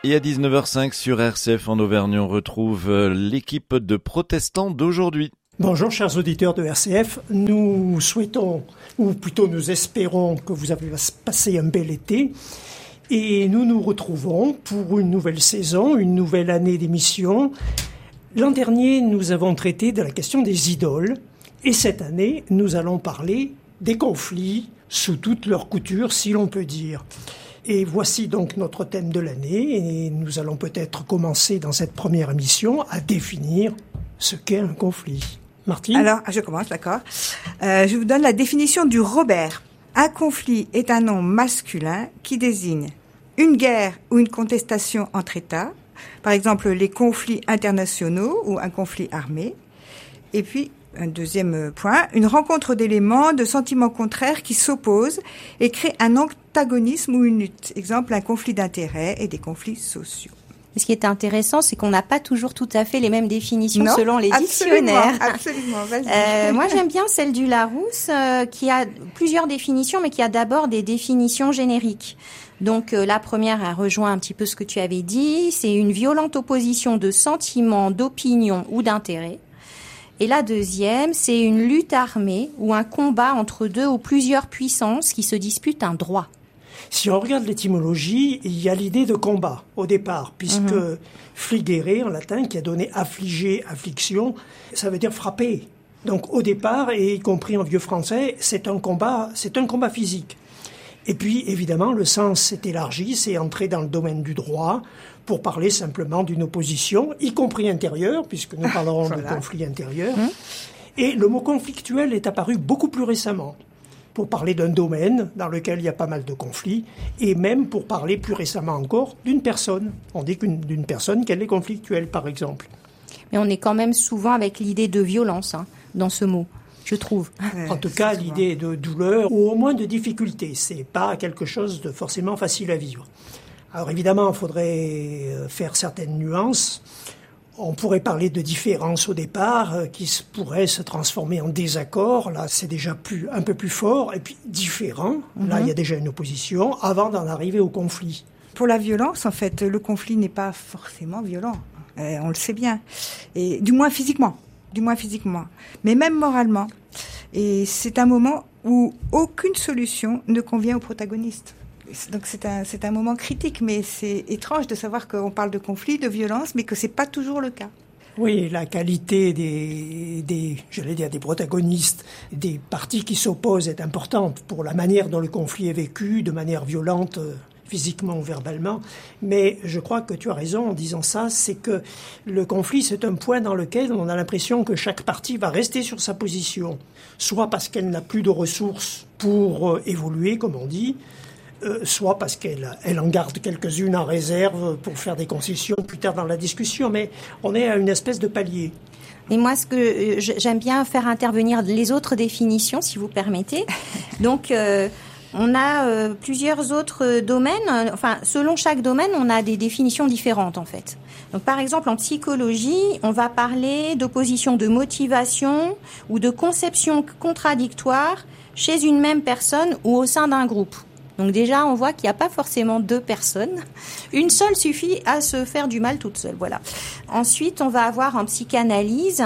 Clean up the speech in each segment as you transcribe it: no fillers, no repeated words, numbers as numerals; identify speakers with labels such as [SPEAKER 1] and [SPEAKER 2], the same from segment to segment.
[SPEAKER 1] Et à 19h05 sur RCF en Auvergne, on retrouve l'équipe de protestants d'aujourd'hui.
[SPEAKER 2] Bonjour chers auditeurs de RCF, nous souhaitons, ou plutôt nous espérons que vous avez passé un bel été et nous nous retrouvons pour une nouvelle saison, une nouvelle année d'émission. L'an dernier, nous avons traité de la question des idoles et cette année, nous allons parler des conflits sous toutes leurs coutures, si l'on peut dire. Et voici donc notre thème de l'année et nous allons peut-être commencer dans cette première émission à définir ce qu'est un conflit. Martine ?
[SPEAKER 3] Alors, je commence, d'accord. Je vous donne la définition du Robert. Un conflit est un nom masculin qui désigne une guerre ou une contestation entre États, par exemple les conflits internationaux ou un conflit armé. Et puis, un deuxième point, une rencontre d'éléments, de sentiments contraires qui s'opposent et créent un antagonisme ou une lutte. Exemple, un conflit d'intérêts et des conflits sociaux.
[SPEAKER 4] Ce qui est intéressant, c'est qu'on n'a pas toujours tout à fait les mêmes définitions selon les dictionnaires.
[SPEAKER 3] Absolument, vas-y.
[SPEAKER 4] Moi, j'aime bien celle du Larousse, qui a plusieurs définitions, mais qui a d'abord des définitions génériques. Donc, la première, elle rejoint un petit peu ce que tu avais dit. C'est une violente opposition de sentiments, d'opinions ou d'intérêts. Et la deuxième, c'est une lutte armée ou un combat entre deux ou plusieurs puissances qui se disputent un droit.
[SPEAKER 2] Si on regarde l'étymologie, il y a l'idée de combat au départ, puisque fligere en latin, qui a donné affliger, affliction, ça veut dire frapper. Donc au départ, et y compris en vieux français, c'est un combat physique. Et puis évidemment, le sens s'est élargi, c'est entré dans le domaine du droit pour parler simplement d'une opposition, y compris intérieure, puisque nous parlerons de conflit intérieur. Et le mot conflictuel est apparu beaucoup plus récemment, pour parler d'un domaine dans lequel il y a pas mal de conflits, et même pour parler plus récemment encore d'une personne. On dit d'une personne qu'elle est conflictuelle, par exemple.
[SPEAKER 4] Mais on est quand même souvent avec l'idée de violence dans ce mot, je trouve.
[SPEAKER 2] En tout cas, l'idée de douleur, ou au moins de difficulté. C'est pas quelque chose de forcément facile à vivre. Alors évidemment, il faudrait faire certaines nuances. On pourrait parler de différences au départ qui pourraient se transformer en désaccord. Là, c'est déjà un peu plus fort. Et puis différent. Là, il y a déjà une opposition avant d'en arriver au conflit.
[SPEAKER 3] Pour la violence, en fait, le conflit n'est pas forcément violent. On le sait bien. Et du moins physiquement. Mais même moralement. Et c'est un moment où aucune solution ne convient au protagoniste. Donc c'est un moment critique, mais c'est étrange de savoir qu'on parle de conflit, de violence, mais que c'est pas toujours le cas.
[SPEAKER 2] Oui, la qualité des protagonistes, des parties qui s'opposent est importante pour la manière dont le conflit est vécu, de manière violente, physiquement ou verbalement. Mais je crois que tu as raison en disant ça, c'est que le conflit, c'est un point dans lequel on a l'impression que chaque partie va rester sur sa position, soit parce qu'elle n'a plus de ressources pour évoluer, comme on dit, soit parce qu'elle en garde quelques-unes en réserve pour faire des concessions plus tard dans la discussion, mais on est à une espèce de palier.
[SPEAKER 4] Et moi, ce que j'aime bien faire intervenir les autres définitions, si vous permettez. Donc, on a plusieurs autres domaines. Enfin, selon chaque domaine, on a des définitions différentes, en fait. Donc, par exemple, en psychologie, on va parler d'opposition de motivation ou de conception contradictoire chez une même personne ou au sein d'un groupe. Donc déjà, on voit qu'il n'y a pas forcément deux personnes. Une seule suffit à se faire du mal toute seule, voilà. Ensuite, on va avoir en psychanalyse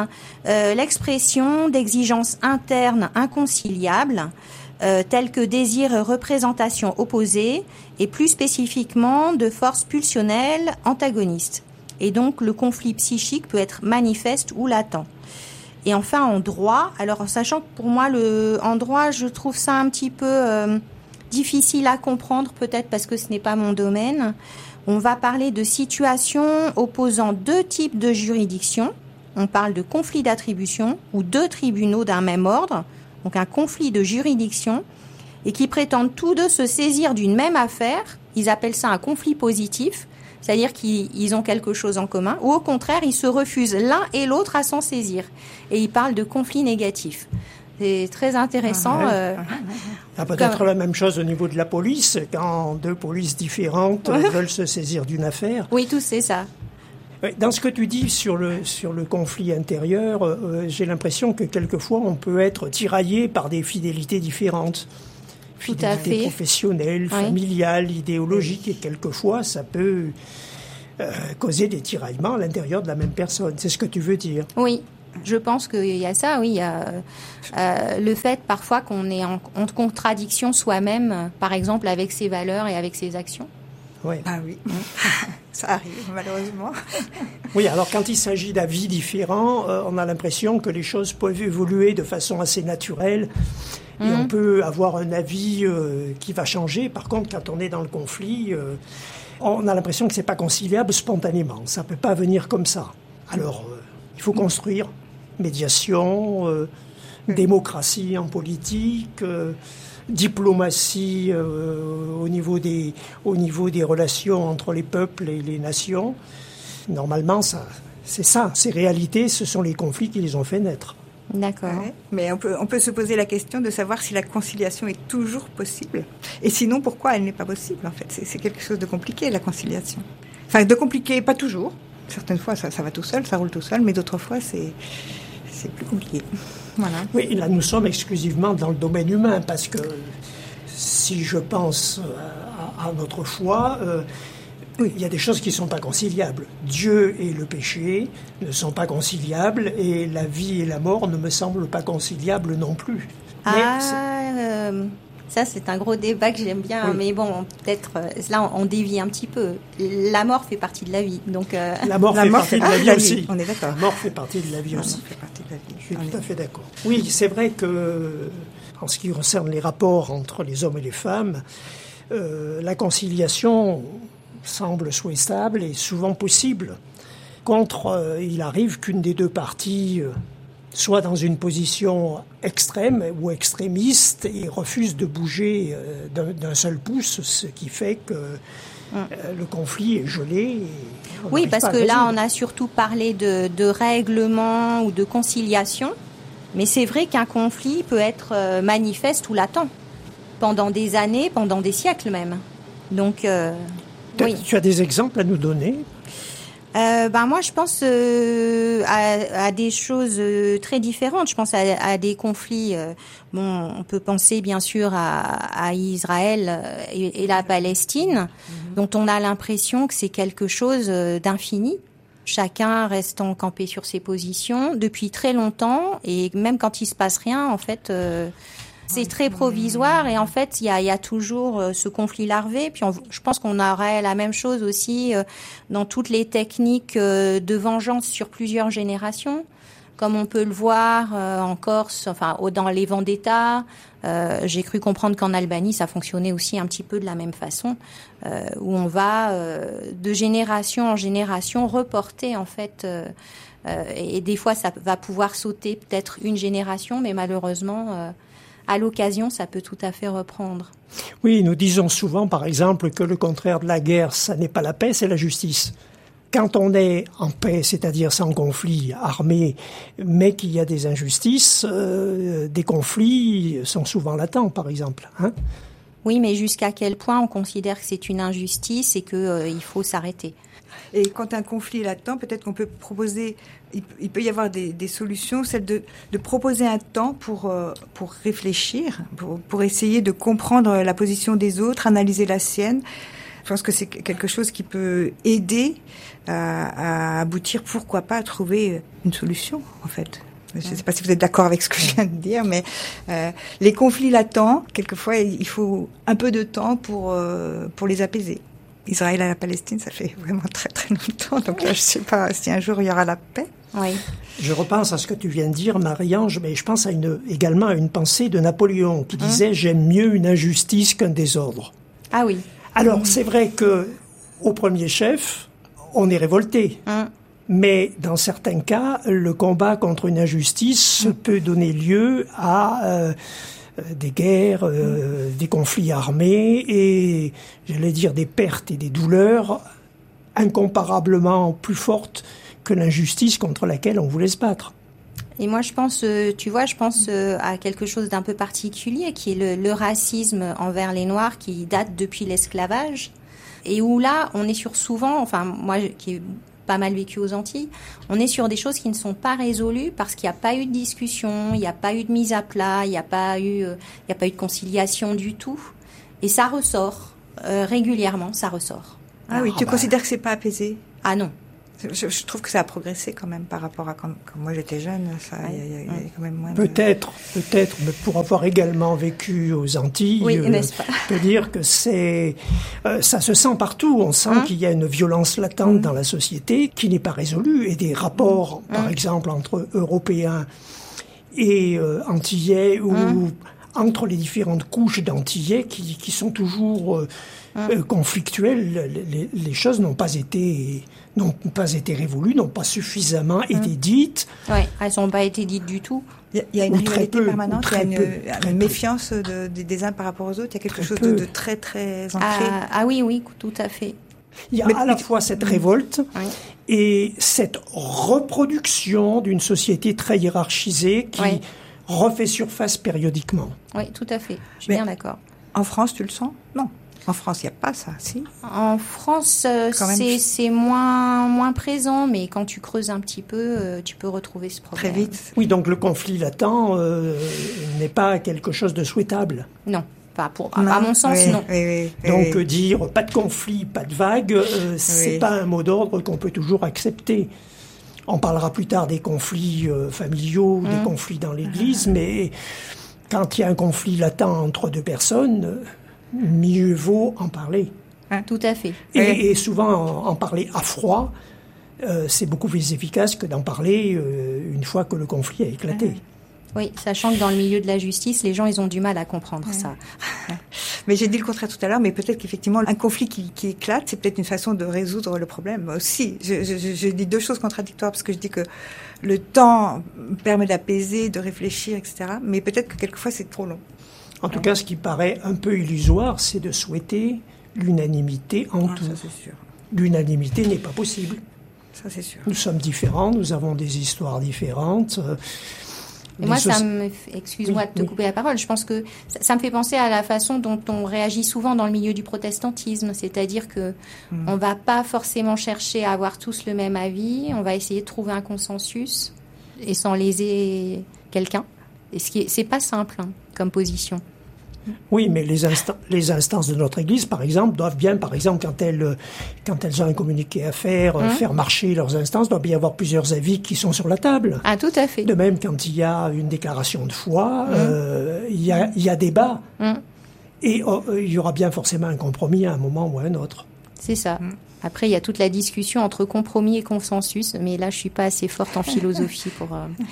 [SPEAKER 4] l'expression d'exigences internes inconciliables, telles que désir et représentation opposées, et plus spécifiquement de forces pulsionnelles antagonistes. Et donc, le conflit psychique peut être manifeste ou latent. Et enfin, en droit, alors sachant que pour moi, en droit, je trouve ça un petit peu difficile à comprendre, peut-être parce que ce n'est pas mon domaine. On va parler de situations opposant deux types de juridictions. On parle de conflit d'attribution ou deux tribunaux d'un même ordre, donc un conflit de juridiction, et qui prétendent tous deux se saisir d'une même affaire. Ils appellent ça un conflit positif, c'est-à-dire qu'ils ont quelque chose en commun, ou au contraire, ils se refusent l'un et l'autre à s'en saisir. Et ils parlent de conflit négatif. C'est très intéressant.
[SPEAKER 2] Il y a peut-être la même chose au niveau de la police, quand deux polices différentes veulent se saisir d'une affaire.
[SPEAKER 4] Oui, tout c'est ça.
[SPEAKER 2] Dans ce que tu dis sur le conflit intérieur, j'ai l'impression que quelquefois on peut être tiraillé par des fidélités différentes.
[SPEAKER 4] Tout à fait.
[SPEAKER 2] Professionnelles, familiales, idéologiques, et quelquefois ça peut causer des tiraillements à l'intérieur de la même personne. C'est ce que tu veux dire.
[SPEAKER 4] Oui. Je pense qu'il y a ça, oui. Il y a le fait parfois qu'on est en contradiction soi-même, par exemple avec ses valeurs et avec ses actions.
[SPEAKER 2] Oui.
[SPEAKER 3] Ah oui, ça arrive malheureusement.
[SPEAKER 2] Oui, alors quand il s'agit d'avis différents, on a l'impression que les choses peuvent évoluer de façon assez naturelle et on peut avoir un avis qui va changer. Par contre, quand on est dans le conflit, on a l'impression que c'est pas conciliable spontanément. Ça peut pas venir comme ça. Alors, il faut construire médiation, démocratie en politique, diplomatie au niveau des relations entre les peuples et les nations. Normalement, c'est ça. Ces réalités, ce sont les conflits qui les ont fait naître.
[SPEAKER 4] D'accord.
[SPEAKER 3] Ouais, mais on peut se poser la question de savoir si la conciliation est toujours possible. Et sinon, pourquoi elle n'est pas possible, en fait. C'est quelque chose de compliqué, la conciliation. Enfin, de compliqué, pas toujours. Certaines fois, ça va tout seul, ça roule tout seul, mais d'autres fois, c'est plus compliqué. Voilà.
[SPEAKER 2] Oui, là, nous sommes exclusivement dans le domaine humain, parce que si je pense à notre foi, oui, il y a des choses qui ne sont pas conciliables. Dieu et le péché ne sont pas conciliables, et la vie et la mort ne me semblent pas conciliables non plus.
[SPEAKER 4] Ça, c'est un gros débat que j'aime bien, oui. Mais bon, peut-être, là, on dévie un petit peu. La mort fait partie de la vie, donc...
[SPEAKER 2] La mort fait partie de la vie aussi.
[SPEAKER 3] On est d'accord.
[SPEAKER 2] La mort fait partie de la vie aussi.
[SPEAKER 3] Fait partie de la vie.
[SPEAKER 2] Je suis tout à fait d'accord. Oui, c'est vrai que, en ce qui concerne les rapports entre les hommes et les femmes, la conciliation semble souhaitable et souvent possible. Il arrive qu'une des deux parties... soit dans une position extrême ou extrémiste et refuse de bouger d'un seul pouce, ce qui fait que le conflit est gelé.
[SPEAKER 4] Oui, parce que là, on a surtout parlé de règlement ou de conciliation, mais c'est vrai qu'un conflit peut être manifeste ou latent, pendant des années, pendant des siècles même. Donc, oui.
[SPEAKER 2] Tu as des exemples à nous donner ?
[SPEAKER 4] Moi, je pense à des choses très différentes. Je pense à des conflits. On peut penser bien sûr à Israël et la Palestine, dont on a l'impression que c'est quelque chose d'infini. Chacun restant campé sur ses positions depuis très longtemps, et même quand il se passe rien, en fait. C'est très provisoire, et en fait, il y a toujours ce conflit larvé. Puis je pense qu'on aurait la même chose aussi dans toutes les techniques de vengeance sur plusieurs générations, comme on peut le voir en Corse, enfin dans les vendettas. J'ai cru comprendre qu'en Albanie, ça fonctionnait aussi un petit peu de la même façon, où on va de génération en génération reporter en fait. Et des fois, ça va pouvoir sauter peut-être une génération, mais malheureusement. À l'occasion, ça peut tout à fait reprendre.
[SPEAKER 2] Oui, nous disons souvent, par exemple, que le contraire de la guerre, ça n'est pas la paix, c'est la justice. Quand on est en paix, c'est-à-dire sans conflit armé, mais qu'il y a des injustices, des conflits sont souvent latents, par exemple.
[SPEAKER 4] Oui, mais jusqu'à quel point on considère que c'est une injustice et qu'il faut s'arrêter ?
[SPEAKER 3] Et quand un conflit est latent, peut-être qu'on peut proposer, il peut y avoir des solutions, celle de proposer un temps pour réfléchir, pour essayer de comprendre la position des autres, analyser la sienne. Je pense que c'est quelque chose qui peut aider à aboutir, pourquoi pas, à trouver une solution, en fait. Je ne sais pas si vous êtes d'accord avec ce que je viens de dire, mais les conflits latents, quelquefois, il faut un peu de temps pour les apaiser. Israël et la Palestine, ça fait vraiment très très longtemps, donc là, je ne sais pas si un jour il y aura la paix.
[SPEAKER 4] Oui.
[SPEAKER 2] Je repense à ce que tu viens de dire, Marie-Ange, mais je pense également à une pensée de Napoléon qui disait « J'aime mieux une injustice qu'un désordre ».
[SPEAKER 4] Ah oui.
[SPEAKER 2] Alors, c'est vrai que au premier chef, on est révolté. Mais dans certains cas, le combat contre une injustice peut donner lieu à des guerres, des conflits armés et, j'allais dire, des pertes et des douleurs incomparablement plus fortes que l'injustice contre laquelle on voulait se battre.
[SPEAKER 4] Et moi, je pense, à quelque chose d'un peu particulier, qui est le racisme envers les Noirs, qui date depuis l'esclavage, et où là, on est sur souvent, enfin, moi, qui ai pas mal vécu aux Antilles, on est sur des choses qui ne sont pas résolues parce qu'il n'y a pas eu de discussion, il n'y a pas eu de mise à plat, il n'y a pas eu de conciliation du tout, et ça ressort régulièrement, ça ressort.
[SPEAKER 3] Ah oui, tu considères que c'est pas apaisé?
[SPEAKER 4] Ah non.
[SPEAKER 3] Je trouve que ça a progressé quand même par rapport à quand moi j'étais jeune. Il y a quand même moins.
[SPEAKER 2] Peut-être, mais pour avoir également vécu aux Antilles,
[SPEAKER 4] n'est-ce pas?
[SPEAKER 2] je peux dire que ça se sent partout. On sent qu'il y a une violence latente dans la société qui n'est pas résolue, et des rapports, par exemple, entre Européens et Antillais, ou entre les différentes couches d'Antillais qui sont toujours conflictuelles. Les choses n'ont pas été révolues, n'ont pas suffisamment été dites.
[SPEAKER 4] Oui, elles n'ont pas été dites du tout.
[SPEAKER 3] Il y a une rivalité permanente, il y a une méfiance des uns par rapport aux autres, il y a quelque chose de très très ancré.
[SPEAKER 4] Ah oui, tout à fait.
[SPEAKER 2] Il y a à la fois cette révolte et cette reproduction d'une société très hiérarchisée qui refait surface périodiquement.
[SPEAKER 4] Oui, tout à fait. Je suis bien d'accord.
[SPEAKER 3] En France, tu le sens? Non. En France, il n'y a pas ça, si?
[SPEAKER 4] En France, c'est moins présent, mais quand tu creuses un petit peu, tu peux retrouver ce problème.
[SPEAKER 3] Très vite.
[SPEAKER 2] Oui, donc le conflit latent n'est pas quelque chose de souhaitable.
[SPEAKER 4] Non. À mon sens, non.
[SPEAKER 2] Donc dire pas de conflit, pas de vague, c'est pas un mot d'ordre qu'on peut toujours accepter. On parlera plus tard des conflits familiaux, des conflits dans l'Église, mais quand il y a un conflit latent entre deux personnes, mieux vaut en parler.
[SPEAKER 4] Tout à fait.
[SPEAKER 2] Et souvent en parler à froid, c'est beaucoup plus efficace que d'en parler une fois que le conflit a éclaté.
[SPEAKER 4] Oui, sachant que dans le milieu de la justice, les gens, ils ont du mal à comprendre ça.
[SPEAKER 3] Mais j'ai dit le contraire tout à l'heure, mais peut-être qu'effectivement, un conflit qui éclate, c'est peut-être une façon de résoudre le problème aussi. Je dis deux choses contradictoires, parce que je dis que le temps permet d'apaiser, de réfléchir, etc. Mais peut-être que quelquefois, c'est trop long.
[SPEAKER 2] En tout cas, ce qui paraît un peu illusoire, c'est de souhaiter l'unanimité en tout.
[SPEAKER 3] Ça, c'est sûr.
[SPEAKER 2] L'unanimité n'est pas possible.
[SPEAKER 3] Ça, c'est sûr.
[SPEAKER 2] Nous sommes différents, nous avons des histoires différentes.
[SPEAKER 4] Et moi, excuse-moi de te couper la parole, je pense que ça me fait penser à la façon dont on réagit souvent dans le milieu du protestantisme, c'est-à-dire que on va pas forcément chercher à avoir tous le même avis, on va essayer de trouver un consensus et sans léser quelqu'un. Et c'est pas simple comme position.
[SPEAKER 2] Oui, mais les instances de notre Église, par exemple, doivent bien, par exemple, quand elles ont un communiqué à faire marcher leurs instances, doit bien y avoir plusieurs avis qui sont sur la table.
[SPEAKER 4] Ah, tout à fait.
[SPEAKER 2] De même, quand il y a une déclaration de foi, il y a débat. Et il y aura bien forcément un compromis à un moment ou à un autre.
[SPEAKER 4] C'est ça. Après, il y a toute la discussion entre compromis et consensus, mais là, je suis pas assez forte en philosophie pour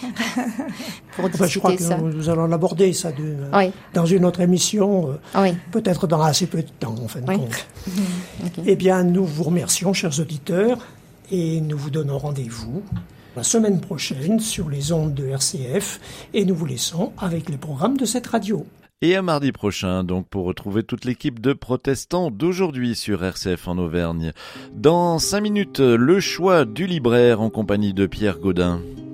[SPEAKER 4] discuter
[SPEAKER 2] je crois que
[SPEAKER 4] ça.
[SPEAKER 2] nous allons l'aborder, ça, dans une autre émission, peut-être dans assez peu de temps, en fin de compte. Okay. Eh bien, nous vous remercions, chers auditeurs, et nous vous donnons rendez-vous la semaine prochaine sur les ondes de RCF, et nous vous laissons avec les programmes de cette radio.
[SPEAKER 1] Et à mardi prochain, donc, pour retrouver toute l'équipe de protestants d'aujourd'hui sur RCF en Auvergne. Dans 5 minutes, le choix du libraire en compagnie de Pierre Gaudin.